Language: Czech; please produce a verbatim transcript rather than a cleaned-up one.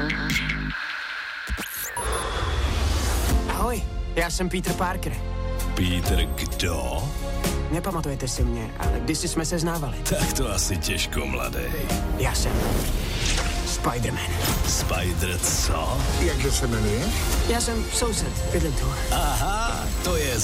Ahoj, já jsem Peter Parker. Peter kdo? Nepamatujete si mě, ale kdysi jsme se znávali. Tak to asi těžko, mladej. Já jsem Spider-Man. Spider co? Jakže se jmenuje? Já jsem soused, bydlím tu. Aha, to je